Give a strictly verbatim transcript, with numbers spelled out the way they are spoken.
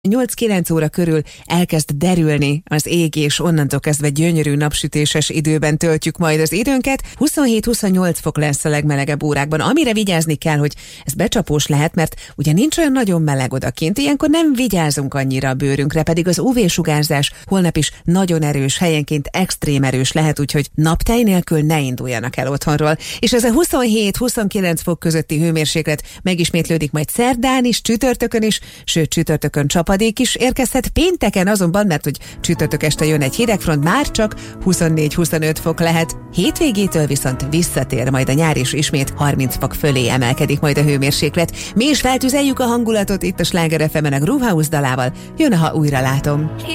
nyolc-kilenc óra körül elkezd derülni az ég, és onnantól kezdve gyönyörű napsütéses időben töltjük majd az időnket. huszonhét-huszonnyolc fok lesz a legmelegebb órákban. Amire vigyázni kell, hogy ez becsapós lehet, mert ugye nincs olyan nagyon meleg odakint, ilyenkor nem vigyázunk annyira a bőrünkre, pedig az ú vé-sugárzás holnap is nagyon erős, helyenként extrém erős lehet, úgyhogy naptej nélkül ne induljanak el otthonról. És ez a huszonhét-huszonkilenc fok közötti hőmérséklet megismétlődik majd szerdán is, csütörtökön is, sőt csütörtökön csapadék is érkezhet, pénteken azonban, mert hogy csütörtök este jön egy hidegfront, már csak huszonnégy-huszonöt fok lehet. Hétvégétől viszont visszatér majd a nyár, és ismét harminc fok fölé emelkedik majd a hőmérséklet. Mi is feltüzeljük a hangulatot itt a Sláger ef emen a Groove House dalával. Jön, ha újra látom.